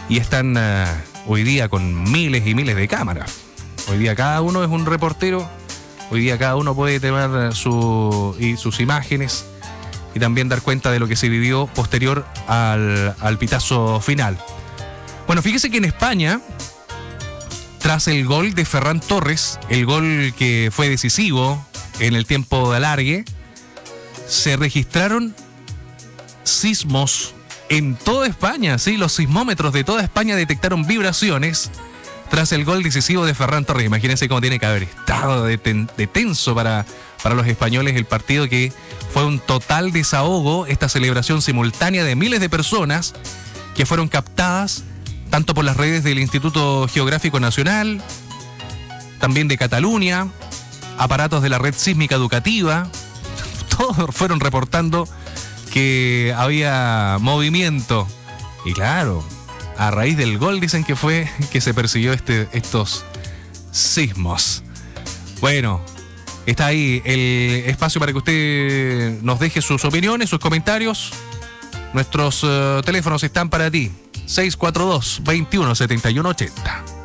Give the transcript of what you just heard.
y están hoy día con miles y miles de cámaras. Hoy día cada uno es un reportero, hoy día cada uno puede tener sus imágenes y también dar cuenta de lo que se vivió posterior al pitazo final. Bueno, fíjese que en España, tras el gol de Ferran Torres, el gol que fue decisivo en el tiempo de alargue, se registraron sismos en toda España, ¿sí? Los sismómetros de toda España detectaron vibraciones tras el gol decisivo de Ferran Torres. Imagínense cómo tiene que haber estado de tenso para los españoles el partido, que fue un total desahogo, esta celebración simultánea de miles de personas que fueron captadas tanto por las redes del Instituto Geográfico Nacional, también de Cataluña, aparatos de la red sísmica educativa. Todos fueron reportando que había movimiento. Y claro, a raíz del gol dicen que fue que se persiguió estos sismos. Bueno, está ahí el espacio para que usted nos deje sus opiniones, sus comentarios. Nuestros teléfonos están para ti. 642-217180.